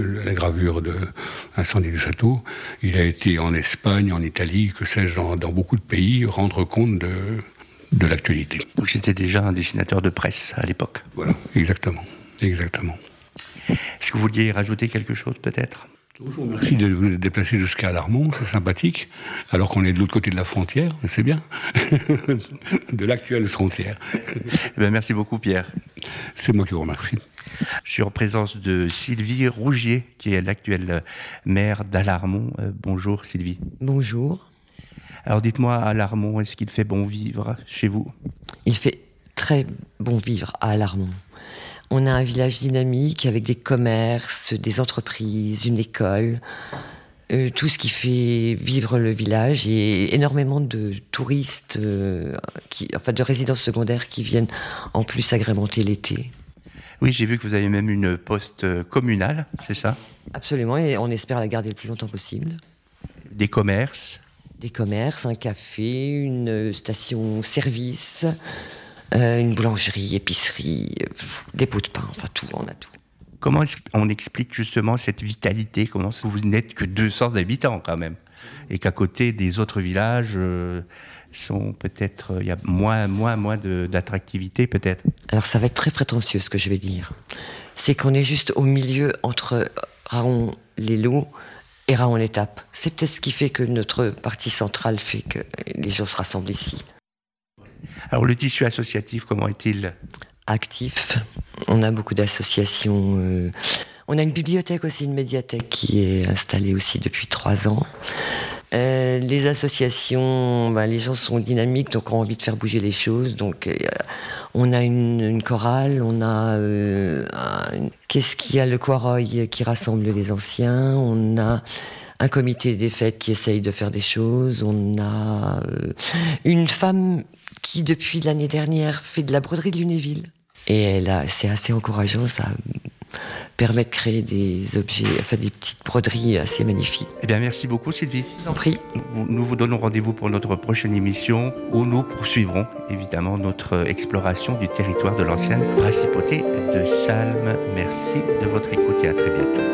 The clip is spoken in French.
La gravure de l'incendie du château, il a été en Espagne, en Italie, que sais-je, dans beaucoup de pays, rendre compte de l'actualité. Donc c'était déjà un dessinateur de presse à l'époque. Voilà, exactement. Est-ce que vous vouliez rajouter quelque chose peut-être ? Je vous remercie de vous déplacer jusqu'à Alarmont, c'est sympathique, alors qu'on est de l'autre côté de la frontière, c'est bien, de l'actuelle frontière. Merci beaucoup Pierre. C'est moi qui vous remercie. Je suis en présence de Sylvie Rougier, qui est l'actuelle maire d'Alarmont. Bonjour Sylvie. Bonjour. Alors dites-moi, à Alarmont, est-ce qu'il fait bon vivre chez vous ? Il fait très bon vivre à Alarmont. On a un village dynamique avec des commerces, des entreprises, une école, tout ce qui fait vivre le village et énormément de touristes, de résidences secondaires qui viennent en plus agrémenter l'été. Oui, j'ai vu que vous avez même une poste communale, c'est ça ? Absolument, et on espère la garder le plus longtemps possible. Des commerces ? Des commerces, un café, une station-service, une boulangerie, épicerie, des pots de pain, enfin tout, on a tout. Comment on explique justement cette vitalité ? Comment vous n'êtes que 200 habitants quand même ? Et qu'à côté des autres villages sont peut-être... Il y a moins d'attractivité peut-être. Alors ça va être très prétentieux ce que je vais dire. C'est qu'on est juste au milieu entre Raon-les-Laux et Raon-l'Étape. C'est peut-être ce qui fait que notre partie centrale fait que les gens se rassemblent ici. Alors le tissu associatif, comment est-il ? Actif. On a beaucoup d'associations. On a une bibliothèque aussi, une médiathèque qui est installée aussi depuis 3 ans. Les associations, les gens sont dynamiques, donc ont envie de faire bouger les choses. Donc on a une chorale, on a qu'est-ce qu'il y a, le Quaroy qui rassemble les anciens, on a un comité des fêtes qui essaye de faire des choses, on a une femme qui depuis l'année dernière fait de la broderie de Lunéville. Et c'est assez encourageant, ça permet de créer des objets, des petites broderies assez magnifiques. Eh bien, merci beaucoup Sylvie. Je vous en prie. Nous vous donnons rendez-vous pour notre prochaine émission où nous poursuivrons évidemment notre exploration du territoire de l'ancienne principauté de Salm. Merci de votre écoute et à très bientôt.